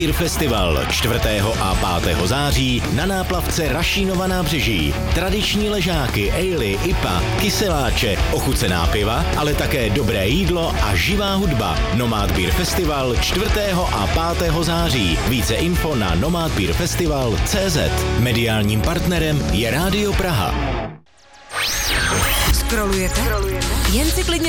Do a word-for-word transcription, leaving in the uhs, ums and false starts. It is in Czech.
Beer Festival čtvrtého a pátého září na náplavce Rašínova nábřeží. Tradiční ležáky, ejly, I P A, kyseláče, ochucená piva, ale také dobré jídlo a živá hudba. Nomad Beer Festival čtvrtého a pátého září. Více info na nomad beer festival tečka cé zet. Mediálním partnerem je Rádio Praha. Scrollujete? Jen si klidně